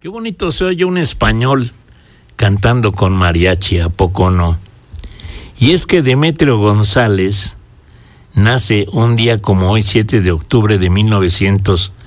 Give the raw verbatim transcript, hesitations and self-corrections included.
Qué bonito se oye un español cantando con mariachi, ¿a poco no? Y es que Demetrio González nace un día como hoy, siete de octubre de mil novecientos